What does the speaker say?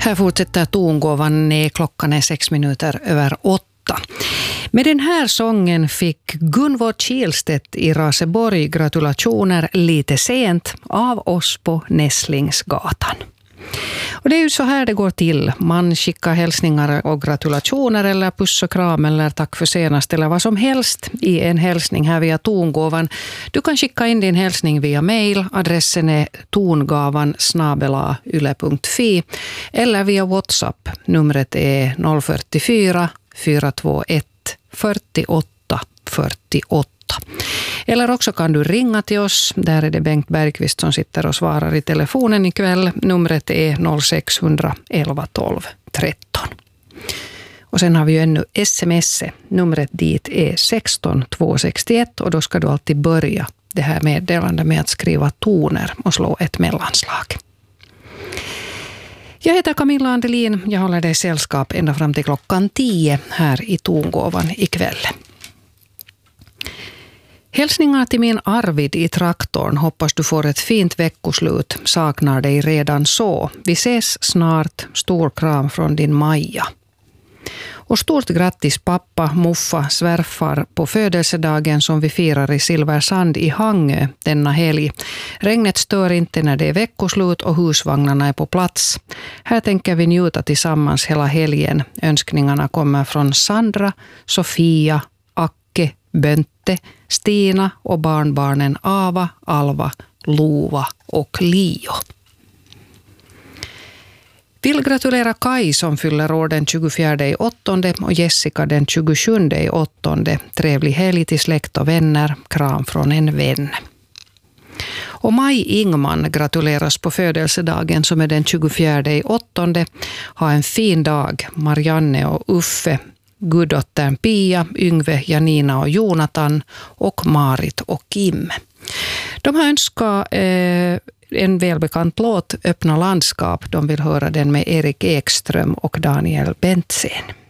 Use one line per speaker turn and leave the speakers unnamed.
Här fortsätter tongåvan. Klockan är 6:06. Med den här sången fick Gunvor Kihlstedt i Raseborg gratulationer lite sent av oss på Nässlingsgatan. Och det är ju så här det går till. Man skickar hälsningar och gratulationer eller puss och kram eller tack för senast eller vad som helst i en hälsning här via tongåvan. Du kan skicka in din hälsning via mail. Adressen är tongavan@yle.fi eller via WhatsApp. Numret är 044 421 48 48. Eller också kan du ringa till oss. Där är det Bengt Bergqvist som sitter och svarar i telefonen ikväll. Numret är 0611 12 13. Och sen har vi ju ännu sms. Numret dit är 16 261 och då ska du alltid börja det här meddelandet med att skriva toner och slå ett mellanslag. Jag heter Camilla Andelin. Jag håller dig sällskap ända fram till klockan 10 här i tongåvan ikväll. Hälsningar till min Arvid i traktorn. Hoppas du får ett fint veckoslut. Saknar dig redan så. Vi ses snart. Stor kram från din Maja. Och stort grattis pappa, muffa, svärfar på födelsedagen som vi firar i Silversand i Hangö denna helg. Regnet stör inte när det är veckoslut och husvagnarna är på plats. Här tänker vi njuta tillsammans hela helgen. Önskningarna kommer från Sandra, Sofia, Acke, Bönte, Stina och barnbarnen Ava, Alva, Lova och Lio. Vill gratulera Kai som fyller år den 24/8 och Jessica den 27/8. Trevlig helg till släkt och vänner. Kram från en vän. Och Maj Ingman gratuleras på födelsedagen som är den 24/8. Ha en fin dag. Marianne och Uffe, guddottern Pia, Yngve, Janina och Jonathan och Marit och Kim. De har önskat en välbekant låt, Öppna landskap. De vill höra den med Erik Ekström och Daniel Bentsen.